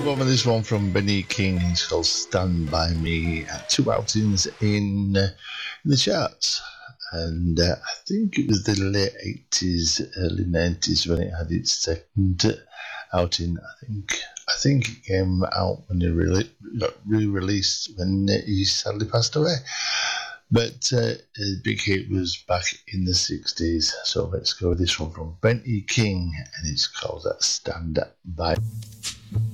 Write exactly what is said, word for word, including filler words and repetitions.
one with this one from Benny King. It's called Stand By Me. Had two outings in, uh, in the charts. And uh, I think it was the late eighties, early nineties when it had its second outing. I think I think it came out when it really got re-released when he sadly passed away. But uh, a big hit was back in the sixties. So let's go with this one from Benny King, and it's called Stand By.